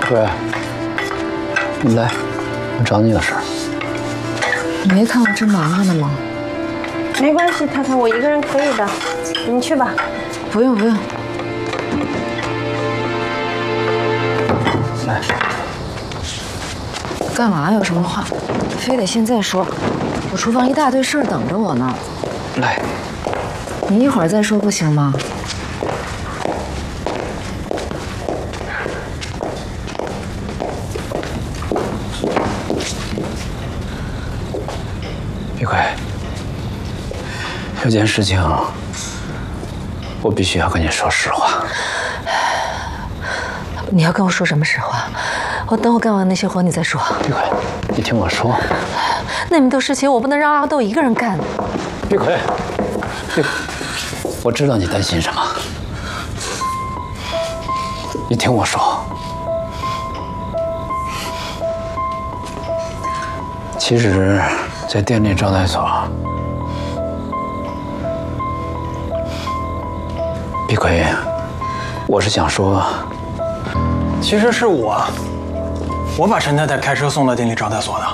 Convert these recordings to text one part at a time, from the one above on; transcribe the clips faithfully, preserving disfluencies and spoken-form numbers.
喂，你来，我找你有事儿。 你没看我正忙着呢吗？ 没关系，太太，我一个人可以的，你去吧。 不用不用。 来， 干嘛？有什么话，非得现在说？我厨房一大堆事儿等着我呢。 来， 你一会儿再说不行吗？ 碧葵，有件事情，我必须要跟你说实话。 你要跟我说什么实话？我等我干完那些活你再说。 碧葵，你听我说。 那么多事情我不能让阿豆一个人干。 碧葵，碧葵，我知道你担心什么。你听我说。其实，在店里招待所，碧葵，我是想说， 其实是我，我把陈太太开车送到店里招待所的。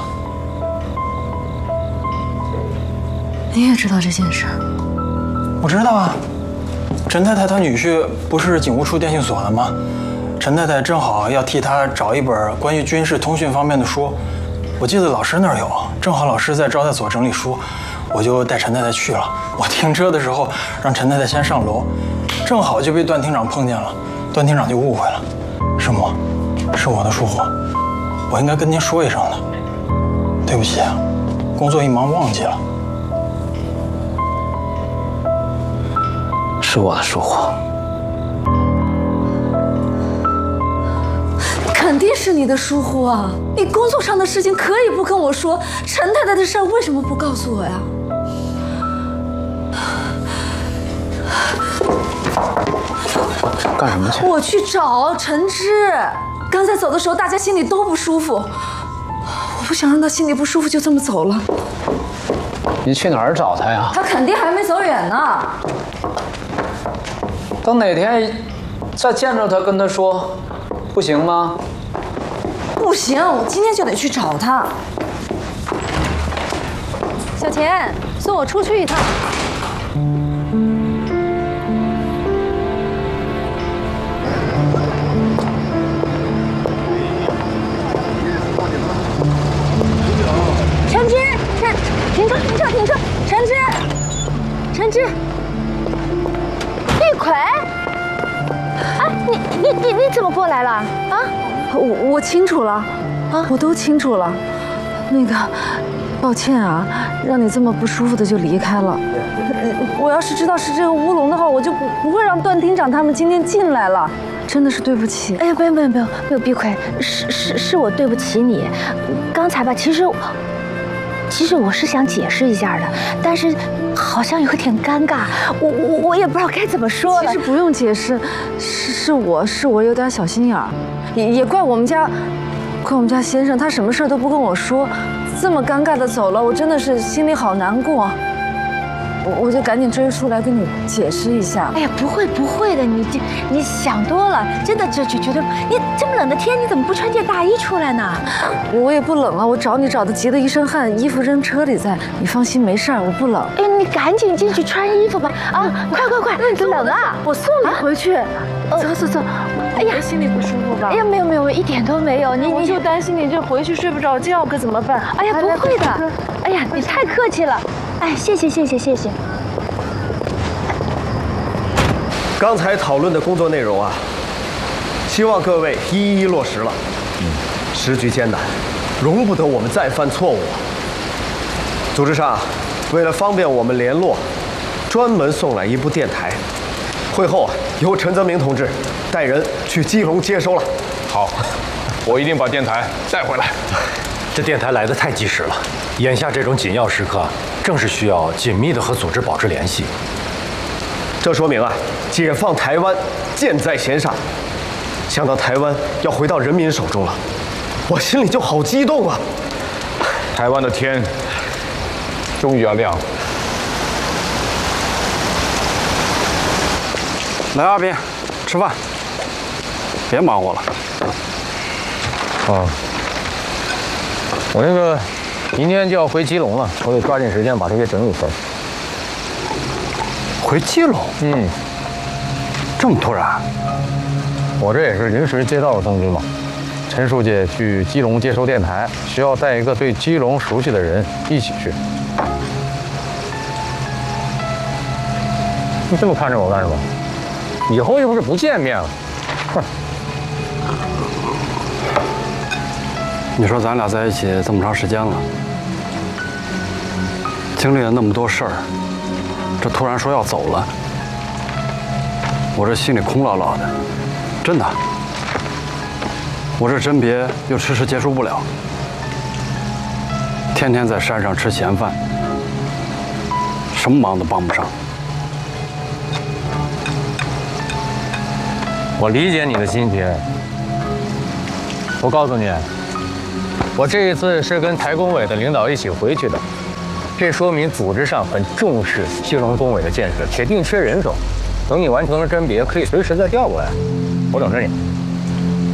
你也知道这件事？ 我知道啊，陈太太她女婿不是警务处电信所的吗？陈太太正好要替他找一本关于军事通讯方面的书。我记得老师那儿有，正好老师在招待所整理书，我就带陈太太去了。我停车的时候让陈太太先上楼，正好就被段厅长碰见了，段厅长就误会了。师母，是我的疏忽，我应该跟您说一声的，对不起啊，工作一忙忘记了。 是我的疏忽。 肯定是你的疏忽啊！你工作上的事情可以不跟我说，陈太太的事儿为什么不告诉我呀？ 干什么去？ 我去找陈芝。刚才走的时候，大家心里都不舒服，我不想让他心里不舒服就这么走了。 你去哪儿找他呀？ 他肯定还没走远呢。 等哪天再见着他，跟他说，不行吗？ 不行，我今天就得去找他。 小钱，送我出去一趟。陈芝，陈，停车，停车，停车，陈芝，陈芝，碧葵，啊，你你你你怎么过来了啊？ 我我清楚了，啊，我都清楚了。那个，抱歉啊，让你这么不舒服的就离开了。我要是知道是这个乌龙的话，我就不不会让段厅长他们今天进来了。真的是对不起。 哎呀，不用不用不用不用，碧葵，是是是我对不起你。刚才吧，其实其实我是想解释一下的，但是好像有点尴尬，我我我也不知道该怎么说了。 其实不用解释，是是我是我有点小心眼儿。也也怪我们家，怪我们家先生，他什么事都不跟我说，这么尴尬的走了，我真的是心里好难过。我我就赶紧追出来跟你解释一下。 哎呀，不会不会的，你这你想多了，真的这就觉得你这么冷的天，你怎么不穿件大衣出来呢？ 我也不冷啊，我找你找的急得一身汗，衣服扔车里在。你放心，没事儿，我不冷。 哎，你赶紧进去穿衣服吧！啊，快快快，冷啊！ 我送你回去。走走走。哎呀，心里不舒服吧？ 哎呀，没有没有，一点都没有。你我就担心你这回去睡不着觉，可怎么办？ 哎呀，不会的。哎呀，你太客气了。哎，谢谢谢谢谢谢。 刚才讨论的工作内容啊，希望各位一一落实了。嗯，时局艰难，容不得我们再犯错误。组织上，为了方便我们联络，专门送来一部电台。会后由陈泽明同志带人去基隆接收了。 好，我一定把电台带回来。 这电台来得太及时了，眼下这种紧要时刻，正是需要紧密的和组织保持联系。 这说明啊，解放台湾箭在弦上，想到台湾要回到人民手中了，我心里就好激动啊！ 台湾的天终于要亮了。 来，阿斌，吃饭，别忙活了。 啊，我那个明天就要回基隆了，我得抓紧时间把这些整理分。 回基隆？ 嗯， 这么突然？ 我这也是临时接到的通知嘛。陈书记去基隆接收电台，需要带一个对基隆熟悉的人一起去。你这么看着我干什么？以后又不是不见面了。哼。 你说咱俩在一起这么长时间了，经历了那么多事儿，这突然说要走了，我这心里空落落的，真的。我这甄别又迟迟结束不了，天天在山上吃闲饭，什么忙都帮不上。 我理解你的心情。我告诉你，我这一次是跟台工委的领导一起回去的，这说明组织上很重视基隆工委的建设，铁定缺人手。等你完成了甄别，可以随时再调过来，我等着你。